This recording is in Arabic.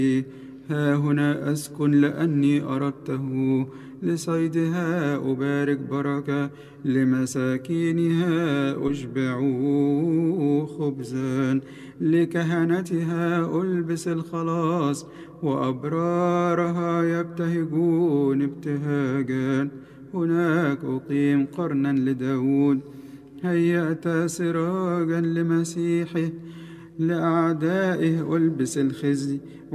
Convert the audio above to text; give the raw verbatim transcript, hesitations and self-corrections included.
ها هنا أسكن لأني أردته، لصيدها أبارك بركة، لمساكينها أشبع خبزا، لكهنتها ألبس الخلاص، وأبرارها يبتهجون ابتهاجا. هناك أقيم قرنا لداود، هيأت سراجا لمسيحه، لأعدائه ألبس الخزي